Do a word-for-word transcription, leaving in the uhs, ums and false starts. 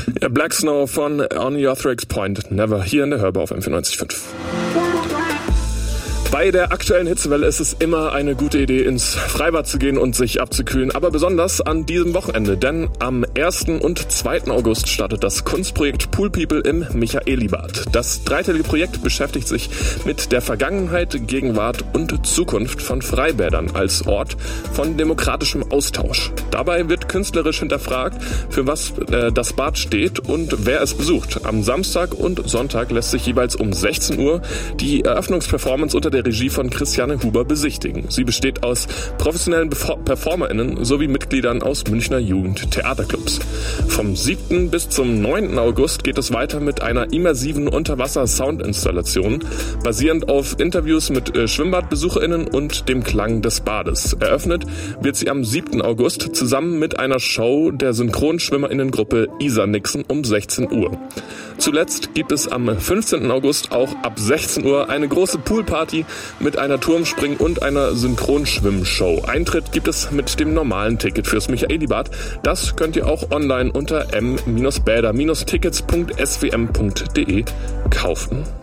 Ja, Black Snow von On Your Thrix Point Never hier in der Hörbar auf M vierundneunzig Komma fünf. Bei der aktuellen Hitzewelle ist es immer eine gute Idee, ins Freibad zu gehen und sich abzukühlen, aber besonders an diesem Wochenende, denn am ersten und zweiten August startet das Kunstprojekt Pool People im Michaelibad. Das dreiteilige Projekt beschäftigt sich mit der Vergangenheit, Gegenwart und Zukunft von Freibädern als Ort von demokratischem Austausch. Dabei wird künstlerisch hinterfragt, für was äh, das Bad steht und wer es besucht. Am Samstag und Sonntag lässt sich jeweils um sechzehn Uhr die Eröffnungsperformance unter der Regie von Christiane Huber besichtigen. Sie besteht aus professionellen PerformerInnen sowie Mitgliedern aus Münchner Jugendtheaterclubs. Vom siebten bis zum neunten August geht es weiter mit einer immersiven Unterwasser-Soundinstallation, basierend auf Interviews mit äh, SchwimmbadbesucherInnen und dem Klang des Bades. Eröffnet wird sie am siebten August zusammen mit einer Show der SynchronschwimmerInnen-Gruppe Isa Nixon um sechzehn Uhr. Zuletzt gibt es am fünfzehnten August auch ab sechzehn Uhr eine große Poolparty mit einer Turmspring- und einer Synchronschwimmshow. Eintritt gibt es mit dem normalen Ticket fürs Michaelibad. Das könnt ihr auch online unter m Bindestrich bäder Bindestrich tickets Punkt s w m Punkt d e kaufen.